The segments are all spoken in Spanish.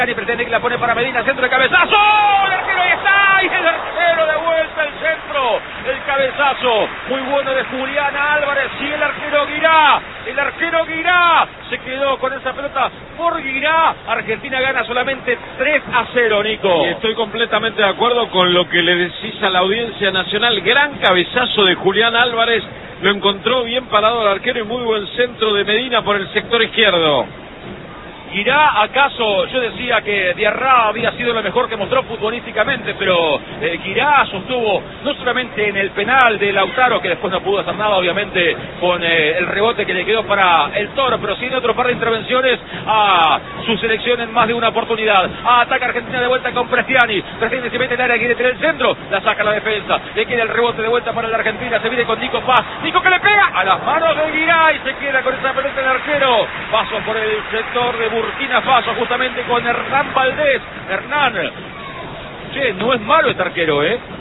Y pretende que la pone para Medina, centro de cabezazo, el arquero ahí está, y el arquero de vuelta al centro, el cabezazo, muy bueno de Julián Álvarez, y el arquero Guirá, se quedó con esa pelota por Guirá. Argentina gana solamente 3-0, Nico. Y estoy completamente de acuerdo con lo que le decís a la audiencia nacional, gran cabezazo de Julián Álvarez, lo encontró bien parado el arquero y muy buen centro de Medina por el sector izquierdo. ¿Guirá acaso? Yo decía que Diarra había sido lo mejor que mostró futbolísticamente, pero Guirá sostuvo no solamente en el penal de Lautaro, que después no pudo hacer nada obviamente con el rebote que le quedó para el Toro, pero sí en otro par de intervenciones a su selección en más de una oportunidad. Ataca Argentina de vuelta con Prestiani se mete en el área, quiere tener el centro, la saca la defensa, le queda el rebote de vuelta para la Argentina, se viene con Nico Paz, Nico que le pega a las manos de Guirá y se queda con esa pelota el arquero. Paso por el sector de Burkina Faso, justamente con Hernán Valdés. Hernán, che, no es malo este arquero,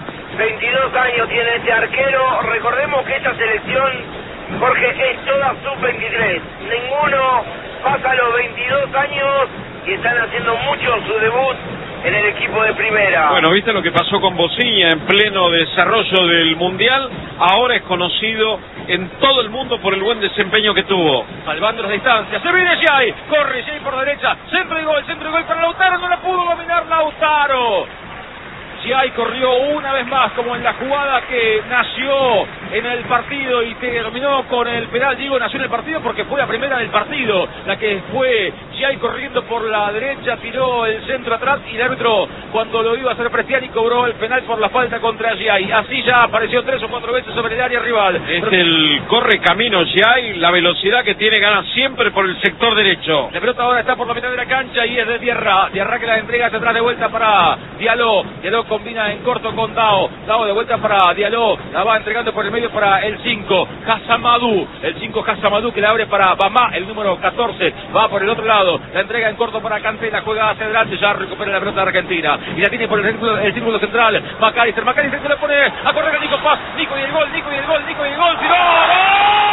22 años tiene este arquero. Recordemos que esta selección, Jorge, es toda sub-23. Ninguno pasa los 22 años y están haciendo mucho su debut en el equipo de primera. Bueno, ¿viste lo que pasó con Bociña en pleno desarrollo del Mundial? Ahora es conocido en todo el mundo por el buen desempeño que tuvo. Salvando las distancias, se viene Giai, corre Giai por derecha, centro y gol para Lautaro, no la pudo dominar Lautaro. Giai corrió una vez más, como en la jugada que nació en el partido y terminó con el penal. Digo, nació en el partido porque fue la primera del partido, la que fue Giai corriendo por la derecha, tiró el centro atrás y el árbitro, cuando lo iba a hacer Prestiani, cobró el penal por la falta contra Giai. Así ya apareció 3 o 4 veces sobre el área rival. Es el corre camino Giai, la velocidad que tiene gana siempre por el sector derecho. La pelota ahora está por la mitad de la cancha y es de Diarra que la entrega hacia atrás de vuelta para Diallo combina en corto con Dao de vuelta para Diallo, la va entregando por el medio para el 5, Hassamadou, que la abre para Bamá, el número 14, va por el otro lado, la entrega en corto para Kanté, la juega hacia adelante, ya recupera la pelota de Argentina, y la tiene por el círculo central, McAllister se le pone a correr a Nico Paz, Nico y el gol, tiró, ¡gol!